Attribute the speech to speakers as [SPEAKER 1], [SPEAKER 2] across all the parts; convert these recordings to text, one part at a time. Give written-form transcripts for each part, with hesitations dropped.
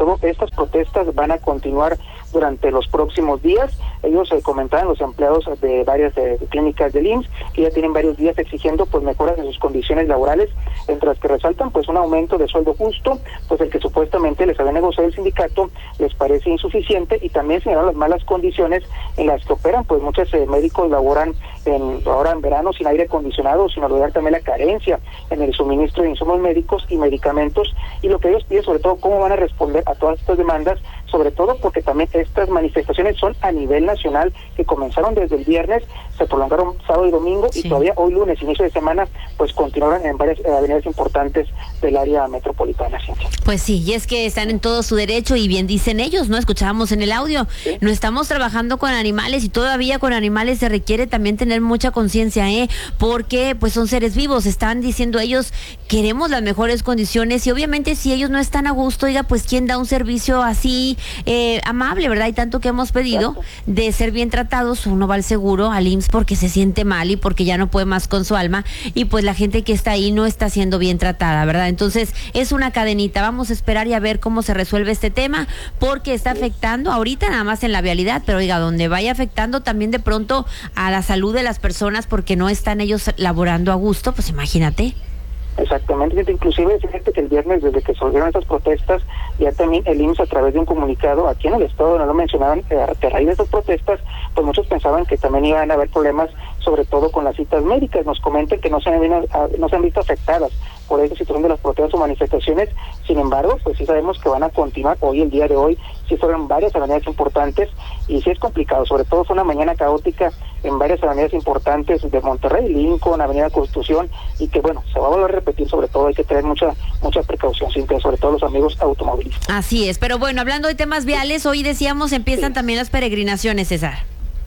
[SPEAKER 1] todo estas protestas van a continuar durante los próximos días. Ellos comentaban, los empleados de varias clínicas del IMSS, que ya tienen varios días exigiendo pues mejoras en sus condiciones laborales, entre las que resaltan pues un aumento de sueldo justo, pues el que supuestamente les había negociado el sindicato les parece insuficiente, y también señalaron las malas condiciones en las que operan, pues muchos médicos laboran ahora en verano sin aire acondicionado, sin olvidar también la carencia en el suministro de insumos médicos y medicamentos, y lo que ellos piden sobre todo cómo van a responder a todas estas demandas, sobre todo porque también estas manifestaciones son a nivel nacional, que comenzaron desde el viernes, se prolongaron sábado y domingo, y todavía hoy lunes, inicio de semana, pues continuaron en varias avenidas importantes del área metropolitana. Ciencia.
[SPEAKER 2] Pues sí, y es que están en todo su derecho, y bien dicen ellos, ¿no? Escuchábamos en el audio, ¿sí? No estamos trabajando con animales, y todavía con animales se requiere también tener mucha conciencia, porque pues son seres vivos. Están diciendo ellos, queremos las mejores condiciones, y obviamente si ellos no están a gusto, oiga, pues quién da un servicio así amable, ¿verdad? Y tanto que hemos pedido de ser bien tratados, uno va al seguro, al IMSS, porque se siente mal y porque ya no puede más con su alma, y pues la gente que está ahí no está siendo bien tratada, ¿verdad? Entonces es una cadenita. Vamos a esperar y a ver cómo se resuelve este tema, porque está afectando ahorita nada más en la vialidad, pero oiga, donde vaya afectando también de pronto a la salud de las personas, porque no están ellos laborando a gusto, pues imagínate.
[SPEAKER 1] Exactamente, inclusive fíjate que el viernes, desde que surgieron estas protestas, ya también el IMSS, a través de un comunicado aquí en el estado, no lo mencionaban, que a raíz de estas protestas, pues muchos pensaban que también iban a haber problemas, sobre todo con las citas médicas. Nos comentan que no se han visto afectadas por esta situación de las protestas o manifestaciones. Sin embargo, pues sí sabemos que van a continuar hoy, el día de hoy, sí fueron varias avenidas importantes, y sí es complicado, sobre todo fue una mañana caótica en varias avenidas importantes de Monterrey, Lincoln, Avenida Constitución, y que bueno, se va a volver a repetir. Sobre todo hay que tener mucha precaución, sobre todo los amigos automovilistas.
[SPEAKER 2] Así es, pero bueno, hablando de temas viales, hoy decíamos empiezan también las peregrinaciones, César.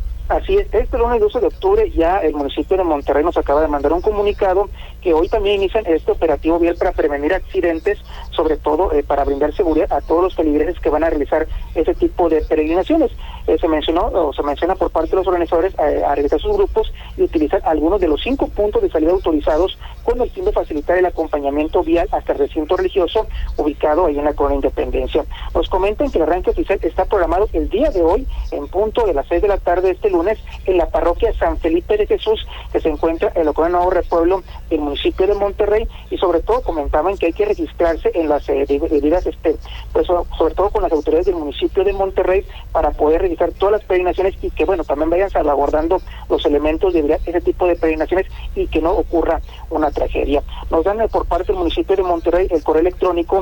[SPEAKER 1] Así es, este lunes 12 de octubre ya el municipio de Monterrey nos acaba de mandar un comunicado que hoy también inician este operativo vial para prevenir accidentes, sobre todo para brindar seguridad a todos los feligreses que van a realizar ese tipo de peregrinaciones. Se menciona por parte de los organizadores a realizar sus grupos y utilizar algunos de los 5 puntos de salida autorizados con el fin de facilitar el acompañamiento vial hasta el recinto religioso ubicado ahí en la Colonia Independencia. Nos comentan que el arranque oficial está programado el día de hoy en punto de las 6 de la tarde este lunes en la parroquia San Felipe de Jesús, que se encuentra en la Colonia Nuevo Repueblo del municipio de Monterrey, y sobre todo comentaban que hay que registrarse en las debidas, pues sobre todo con las autoridades del municipio de Monterrey, para poder realizar todas las peregrinaciones, y que bueno, también vayan salvaguardando los elementos de ese tipo de peregrinaciones y que no ocurra una tragedia. Nos dan por parte del municipio de Monterrey el correo electrónico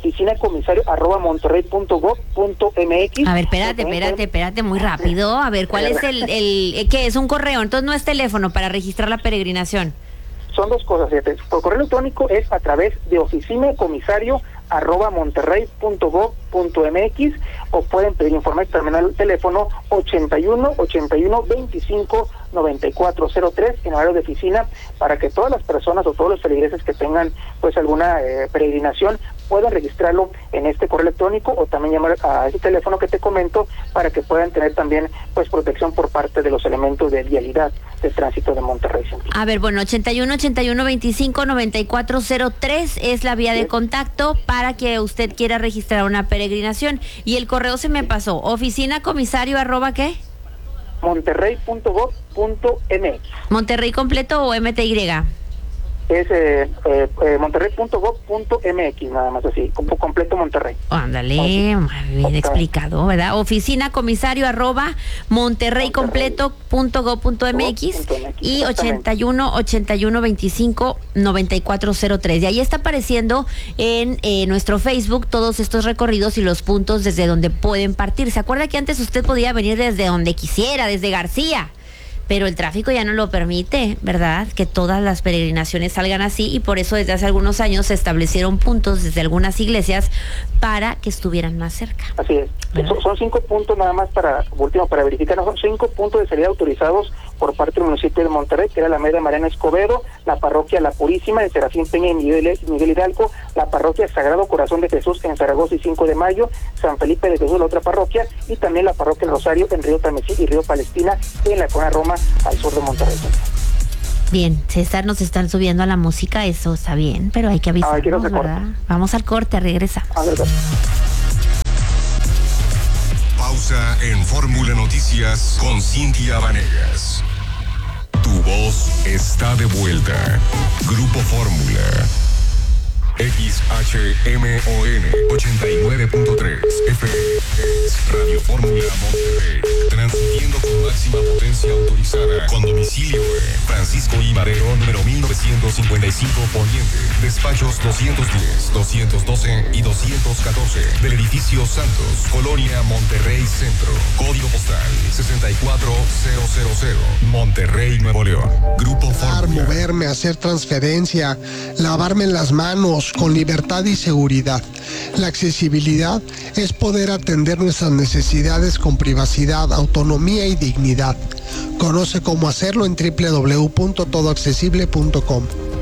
[SPEAKER 1] oficinacomisario@monterrey.gov.mx.
[SPEAKER 2] A ver, espérate, muy rápido. A ver, ¿cuál es qué es un correo? Entonces no es teléfono para registrar la peregrinación.
[SPEAKER 1] Son dos cosas, fíjate. Por correo electrónico es a través de oficinacomisario@monterrey.gov.mx, o pueden pedir informes también al teléfono 81 25 9403 en horario de oficina, para que todas las personas o todos los feligreses que tengan pues alguna peregrinación puedan registrarlo en este correo electrónico, o también llamar a ese teléfono que te comento, para que puedan tener también pues protección por parte de los elementos de vialidad de tránsito de Monterrey.
[SPEAKER 2] A ver, bueno, 81 25 9403 es la vía de contacto para que usted quiera registrar una peregrinación. Y el correo se me pasó, oficinacomisario @¿qué?
[SPEAKER 1] Monterrey.gov.mx.
[SPEAKER 2] ¿Monterrey completo o MTY?
[SPEAKER 1] Es monterrey.gov.mx, nada más así, completo Monterrey.
[SPEAKER 2] Ándale, bien explicado, ¿verdad? Oficinacomisario @monterreycompleto.gov.mx y 81 25 9403. Y ahí está apareciendo en nuestro Facebook todos estos recorridos y los puntos desde donde pueden partir. ¿Se acuerda que antes usted podía venir desde donde quisiera, desde García? Pero el tráfico ya no lo permite, ¿verdad? Que todas las peregrinaciones salgan así, y por eso desde hace algunos años se establecieron puntos desde algunas iglesias para que estuvieran más cerca.
[SPEAKER 1] Así es. Son 5 puntos nada más para verificar. Son 5 puntos de salida autorizados por parte del municipio de Monterrey, que era la Alameda Mariana Escobedo, la parroquia La Purísima de Serafín Peña y Miguel Hidalgo, la parroquia Sagrado Corazón de Jesús en Zaragoza y 5 de Mayo, San Felipe de Jesús, la otra parroquia, y también la parroquia El Rosario en Río Tamesí y Río Palestina en la Colonia Roma, al sur de Monterrey.
[SPEAKER 2] Bien, César, nos están subiendo a la música, eso está bien, pero hay que avisarnos, ¿verdad? Vamos al corte, regresamos.
[SPEAKER 3] en Fórmula Noticias con Cintia Vanegas. Tu voz está de vuelta. Grupo Fórmula. XHMON 89.3 FM Radio Fórmula Monterrey, transmitiendo con máxima potencia autorizada, con domicilio en Francisco I. Madero, número 1955 Poniente, despachos 210, 212 y 214 del edificio Santos, Colonia Monterrey Centro, código postal 64000, Monterrey, Nuevo León. Grupo Fórmula.
[SPEAKER 4] Moverme, hacer transferencia, lavarme las manos con libertad y seguridad. La accesibilidad es poder atender nuestras necesidades con privacidad, autonomía y dignidad. Conoce cómo hacerlo en www.todoaccesible.com.